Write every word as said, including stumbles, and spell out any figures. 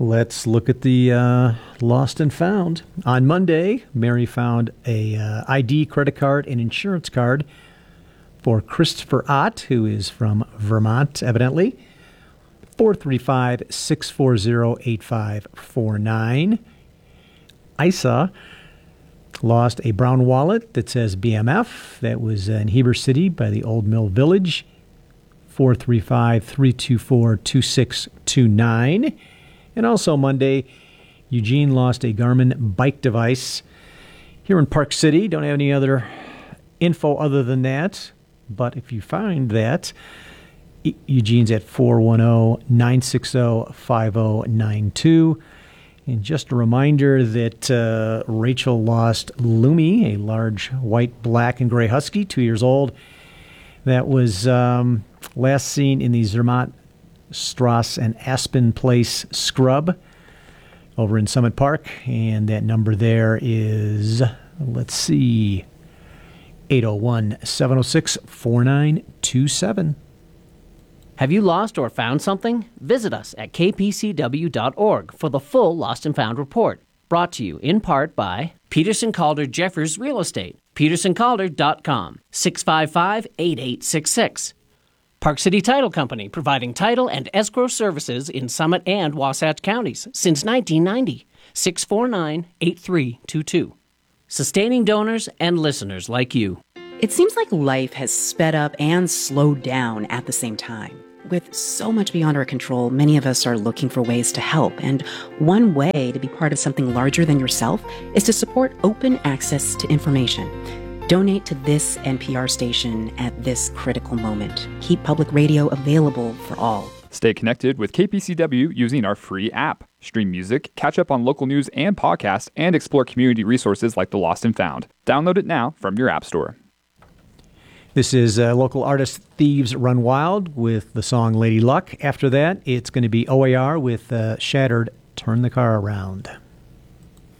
Let's look at the uh, lost and found. On Monday, Mary found a uh, I D, credit card, and insurance card for Christopher Ott, who is from Vermont, evidently. four three five, six four zero, eight five four nine. Isa lost a brown wallet that says B M F. That was in Heber City by the Old Mill Village. four three five, three two four, two six two nine. And also Monday, Eugene lost a Garmin bike device here in Park City. Don't have any other info other than that. But if you find that, e- Eugene's at four one zero, nine six zero, five zero nine two. And just a reminder that uh, Rachel lost Lumi, a large white, black, and gray husky, two years old. That was um, last seen in the Zermatt Strasse and Aspen Place scrub over in Summit Park. And that number there is, let's see, eight oh one, seven oh six, four nine two seven. Have you lost or found something? Visit us at k p c w dot org for the full Lost and Found report. Brought to you in part by Peterson Calder Jeffers Real Estate, peterson calder dot com, six five five, eight eight six six. Park City Title Company, providing title and escrow services in Summit and Wasatch counties since nineteen ninety, six four nine, eight three two two. Sustaining donors and listeners like you. It seems like life has sped up and slowed down at the same time. With so much beyond our control, many of us are looking for ways to help. And one way to be part of something larger than yourself is to support open access to information. Donate to this N P R station at this critical moment. Keep public radio available for all. Stay connected with K P C W using our free app. Stream music, catch up on local news and podcasts, and explore community resources like the Lost and Found. Download it now from your app store. This is uh, local artist Thieves Run Wild with the song Lady Luck. After that, it's going to be O A R with uh, Shattered, Turn the Car Around.